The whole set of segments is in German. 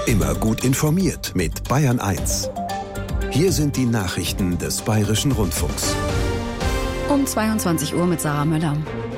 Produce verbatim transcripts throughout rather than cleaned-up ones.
Immer gut informiert mit Bayern eins. Hier sind die Nachrichten des Bayerischen Rundfunks. Um zweiundzwanzig Uhr mit Sarah Möller.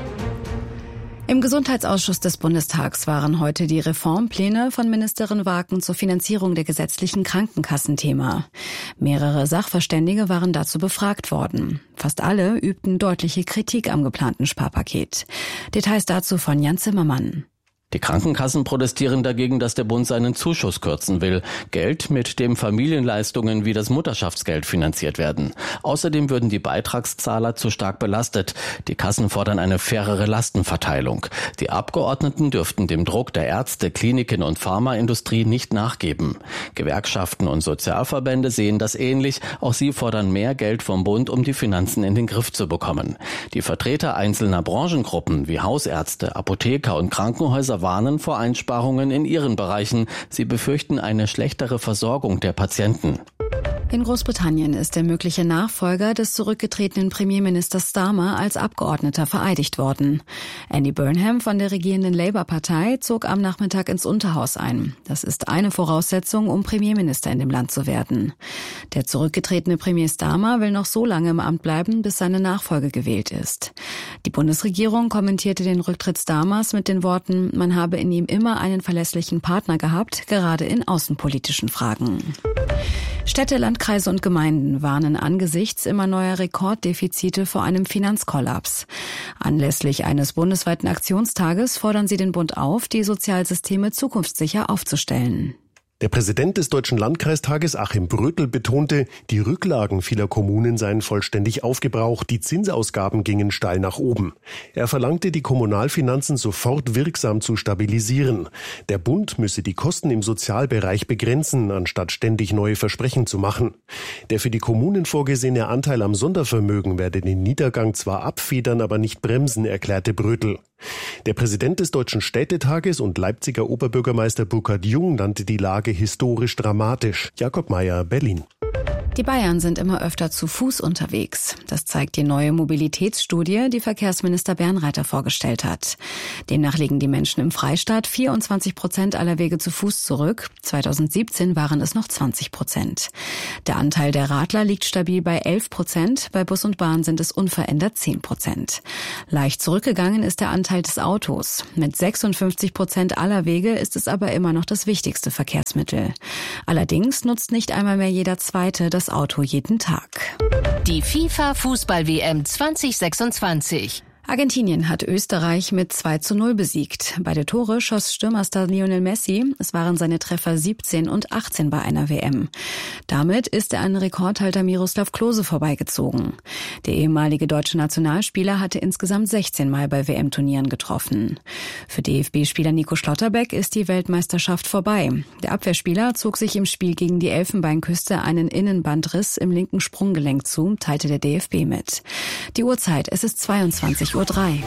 Im Gesundheitsausschuss des Bundestags waren heute die Reformpläne von Ministerin Waken zur Finanzierung der gesetzlichen Krankenkassen Thema. Mehrere Sachverständige waren dazu befragt worden. Fast alle übten deutliche Kritik am geplanten Sparpaket. Details dazu von Jan Zimmermann. Die Krankenkassen protestieren dagegen, dass der Bund seinen Zuschuss kürzen will. Geld, mit dem Familienleistungen wie das Mutterschaftsgeld finanziert werden. Außerdem würden die Beitragszahler zu stark belastet. Die Kassen fordern eine fairere Lastenverteilung. Die Abgeordneten dürften dem Druck der Ärzte, Kliniken und Pharmaindustrie nicht nachgeben. Gewerkschaften und Sozialverbände sehen das ähnlich. Auch sie fordern mehr Geld vom Bund, um die Finanzen in den Griff zu bekommen. Die Vertreter einzelner Branchengruppen wie Hausärzte, Apotheker und Krankenhäuser warnen vor Einsparungen in ihren Bereichen. Sie befürchten eine schlechtere Versorgung der Patienten. In Großbritannien ist der mögliche Nachfolger des zurückgetretenen Premierministers Starmer als Abgeordneter vereidigt worden. Andy Burnham von der regierenden Labour-Partei zog am Nachmittag ins Unterhaus ein. Das ist eine Voraussetzung, um Premierminister in dem Land zu werden. Der zurückgetretene Premier Starmer will noch so lange im Amt bleiben, bis seine Nachfolge gewählt ist. Die Bundesregierung kommentierte den Rücktritt Starmers mit den Worten, man habe in ihm immer einen verlässlichen Partner gehabt, gerade in außenpolitischen Fragen. Städte, Landkreise und Gemeinden warnen angesichts immer neuer Rekorddefizite vor einem Finanzkollaps. Anlässlich eines bundesweiten Aktionstages fordern sie den Bund auf, die Sozialsysteme zukunftssicher aufzustellen. Der Präsident des Deutschen Landkreistages, Achim Brötel, betonte, die Rücklagen vieler Kommunen seien vollständig aufgebraucht, die Zinsausgaben gingen steil nach oben. Er verlangte, die Kommunalfinanzen sofort wirksam zu stabilisieren. Der Bund müsse die Kosten im Sozialbereich begrenzen, anstatt ständig neue Versprechen zu machen. Der für die Kommunen vorgesehene Anteil am Sondervermögen werde den Niedergang zwar abfedern, aber nicht bremsen, erklärte Brötel. Der Präsident des Deutschen Städtetages und Leipziger Oberbürgermeister Burkhard Jung nannte die Lage historisch dramatisch. Jakob Mayer, Berlin. Die Bayern sind immer öfter zu Fuß unterwegs. Das zeigt die neue Mobilitätsstudie, die Verkehrsminister Bernreiter vorgestellt hat. Demnach legen die Menschen im Freistaat vierundzwanzig Prozent aller Wege zu Fuß zurück. zweitausendsiebzehn waren es noch zwanzig Prozent. Der Anteil der Radler liegt stabil bei elf Prozent. Bei Bus und Bahn sind es unverändert zehn Prozent. Leicht zurückgegangen ist der Anteil des Autos. Mit sechsundfünfzig Prozent aller Wege ist es aber immer noch das wichtigste Verkehrsmittel. Allerdings nutzt nicht einmal mehr jeder Zweite das Auto jeden Tag. Die FIFA-Fußball-W M zwanzig sechsundzwanzig. Argentinien hat Österreich mit zwei zu null besiegt. Beide Tore schoss Stürmerstar Lionel Messi. Es waren seine Treffer siebzehn und achtzehn bei einer W M. Damit ist er an Rekordhalter Miroslav Klose vorbeigezogen. Der ehemalige deutsche Nationalspieler hatte insgesamt sechzehn Mal bei W M-Turnieren getroffen. Für D F B-Spieler Nico Schlotterbeck ist die Weltmeisterschaft vorbei. Der Abwehrspieler zog sich im Spiel gegen die Elfenbeinküste einen Innenbandriss im linken Sprunggelenk zu, teilte der D F B mit. Die Uhrzeit, es ist zweiundzwanzig Uhr drei.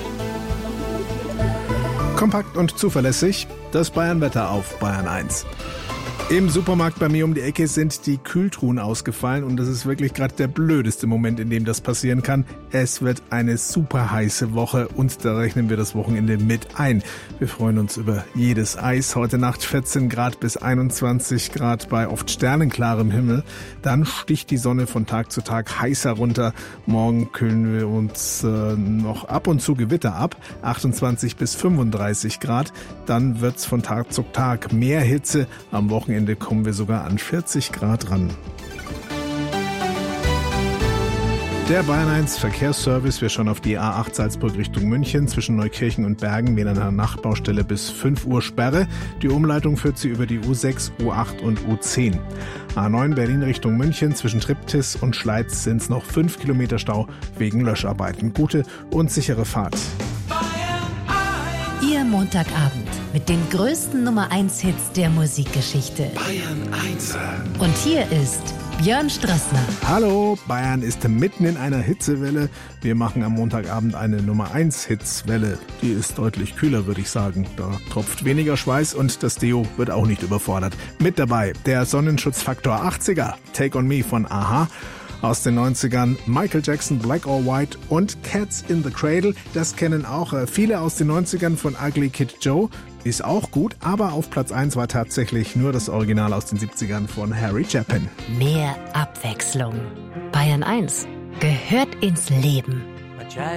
Kompakt und zuverlässig, das Bayern-Wetter auf Bayern eins. Im Supermarkt bei mir um die Ecke sind die Kühltruhen ausgefallen und das ist wirklich gerade der blödeste Moment, in dem das passieren kann. Es wird eine super heiße Woche und da rechnen wir das Wochenende mit ein. Wir freuen uns über jedes Eis. Heute Nacht vierzehn Grad bis einundzwanzig Grad bei oft sternenklarem Himmel. Dann sticht die Sonne von Tag zu Tag heißer runter. Morgen kühlen wir uns äh, noch ab und zu Gewitter ab. achtundzwanzig bis fünfunddreißig Grad. Dann wird's von Tag zu Tag mehr Hitze. Am Wochenende Ende kommen wir sogar an vierzig Grad ran. Der Bayern eins Verkehrsservice, wir schauen auf die A acht Salzburg Richtung München. Zwischen Neukirchen und Bergen wegen einer Nachtbaustelle bis fünf Uhr Sperre. Die Umleitung führt sie über die U sechs, U acht und U zehn. A neun Berlin Richtung München, zwischen Triptis und Schleiz sind es noch fünf Kilometer Stau wegen Löscharbeiten. Gute und sichere Fahrt. Ihr Montagabend mit den größten Nummer eins Hits der Musikgeschichte. Bayern eins. Und hier ist Björn Strassner. Hallo, Bayern ist mitten in einer Hitzewelle. Wir machen am Montagabend eine Nummer eins Hitzwelle. Die ist deutlich kühler, würde ich sagen. Da tropft weniger Schweiß und das Deo wird auch nicht überfordert. Mit dabei der Sonnenschutzfaktor achtziger, Take on Me von a-ha. Aus den neunzigern Michael Jackson, Black or White und Cats in the Cradle. Das kennen auch äh, viele aus den neunzigern von Ugly Kid Joe. ist auch gut, aber auf Platz eins war tatsächlich nur das Original aus den siebzigern von Harry Chapin. Mehr Abwechslung. Bayern eins gehört ins Leben.